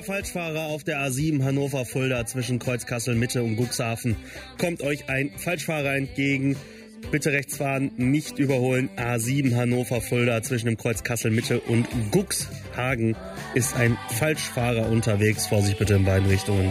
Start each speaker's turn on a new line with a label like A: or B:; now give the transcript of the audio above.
A: Lieber Falschfahrer auf der A7 Hannover-Fulda zwischen Kreuz Kassel-Mitte und Cuxhaven, kommt euch ein Falschfahrer entgegen. Bitte rechts fahren, nicht überholen. A7 Hannover-Fulda zwischen dem Kreuz Kassel-Mitte und Cuxhaven ist ein Falschfahrer unterwegs. Vorsicht bitte in beiden Richtungen.